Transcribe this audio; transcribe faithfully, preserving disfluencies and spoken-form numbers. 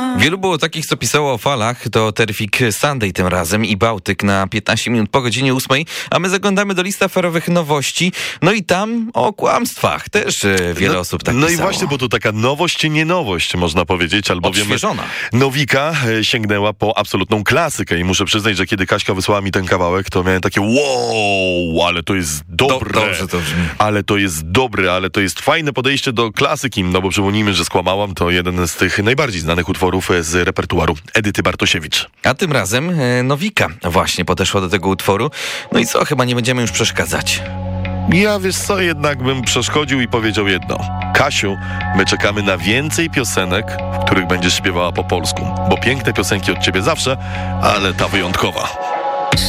Wielu było takich, co pisało o falach. To Terrific Sunday tym razem i Bałtyk na piętnaście minut po godzinie ósmej, a my zaglądamy do listy aferowych nowości. No i tam o kłamstwach też e, wiele no, osób tak No pisało. i właśnie, bo to taka nowość, nie nowość, można powiedzieć, albowiem Odświeżona. Nowika e, sięgnęła po absolutną klasykę i muszę przyznać, że kiedy Kaśka wysłała mi ten kawałek, to miałem takie wow, ale to jest dobre, Do, dobrze to brzmi. ale to jest dobre, ale to jest fajne podejście do klasyki, no bo przypomnijmy, że Skłamałam to jeden z tych najbardziej znanych utworów z repertuaru Edyty Bartosiewicz. A tym razem e, Nowika właśnie podeszła do tego utworu. No i co, chyba nie będziemy już przeszkadzać. Ja, wiesz co, jednak bym przeszkodził i powiedział jedno. Kasiu, my czekamy na więcej piosenek, w których będziesz śpiewała po polsku, bo piękne piosenki od ciebie zawsze, ale ta wyjątkowa.